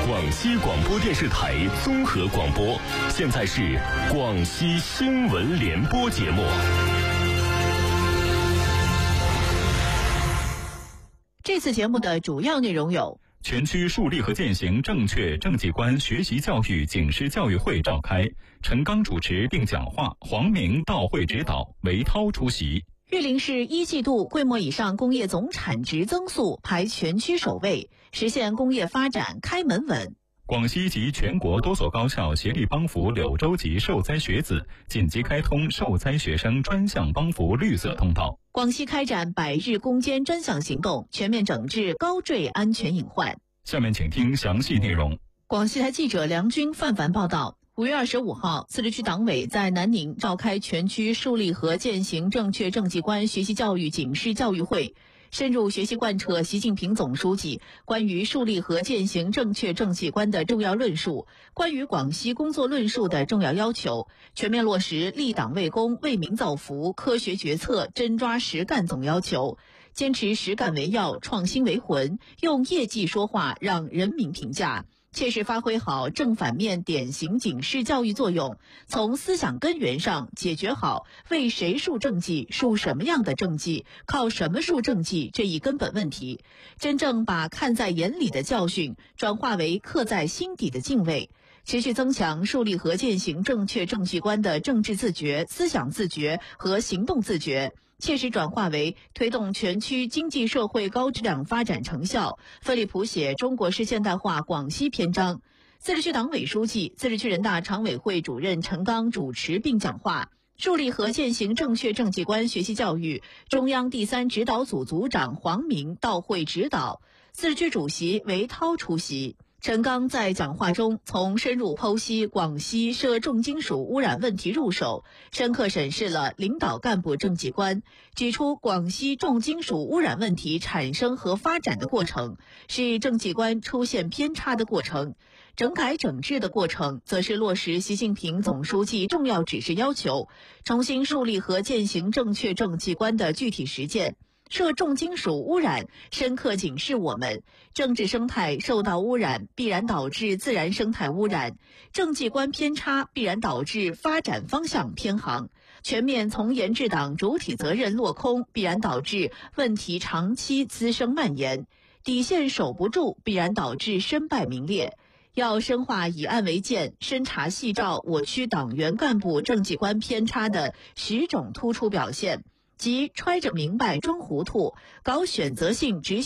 广西广播电视台综合广播，现在是广西新闻联播节目。 这次节目的主要内容有： 全区树立和践行正确政绩观学习教育警示教育会召开，陈刚主持并讲话，黄明到会指导，韦涛出席。 玉林市一季度规模以上工业总产值增速排全区首位，实现工业发展开门稳。 广西及全国多所高校协力帮扶柳州籍受灾学子，紧急开通受灾学生专项帮扶绿色通道。 广西开展100日攻坚专项行动，全面整治高坠安全隐患。 下面请听详细内容。 广西台记者梁军、范凡报道。5月25号，自治区党委在南宁召开全区树立和践行正确政绩观学习教育警示教育会，深入学习贯彻习近平总书记关于树立和践行正确政绩观的重要论述，关于广西工作论述的重要要求，全面落实立党为公、为民造福、科学决策、真抓实干总要求，坚持实干为要、创新为魂，用业绩说话，让人民评价。切实发挥好正反面典型警示教育作用，从思想根源上解决好为谁树政绩、树什么样的政绩、靠什么树政绩这一根本问题，真正把看在眼里的教训转化为刻在心底的敬畏，持续增强树立和践行正确政绩观的政治自觉、思想自觉和行动自觉，切实转化为推动全区经济社会高质量发展成效，奋力谱写中国式现代化广西篇章。自治区党委书记、自治区人大常委会主任陈刚主持并讲话。树立和践行正确政绩观学习教育中央第3指导组组长黄明到会指导，自治区主席韦涛出席。陈刚在讲话中从深入剖析广西涉重金属污染问题入手，深刻审视了领导干部政绩观，指出广西重金属污染问题产生和发展的过程是政绩观出现偏差的过程，整改整治的过程则是落实习近平总书记重要指示要求，重新树立和践行正确政绩观的具体实践。涉重金属污染深刻警示我们，政治生态受到污染必然导致自然生态污染，政绩观偏差必然导致发展方向偏航，全面从严治党主体责任落空必然导致问题长期滋生蔓延，底线守不住必然导致身败名裂。要深化以案为鉴，深查细照我区党员干部政绩观偏差的10种突出表现，即揣着明白装糊涂，搞选择性执行